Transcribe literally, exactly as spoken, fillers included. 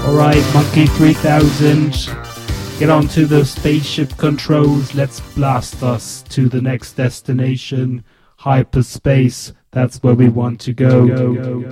Alright, Monkey three thousand, get onto the spaceship controls, let's blast us to the next destination, hyperspace, that's where we want to go.